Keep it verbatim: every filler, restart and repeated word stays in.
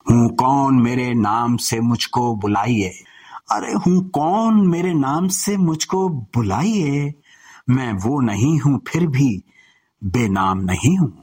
हूँ कौन मेरे नाम से मुझको बुलाइए। अरे हूँ कौन मेरे नाम से मुझको बुलाइए। मैं वो नहीं हूँ फिर भी बेनाम नहीं हूँ।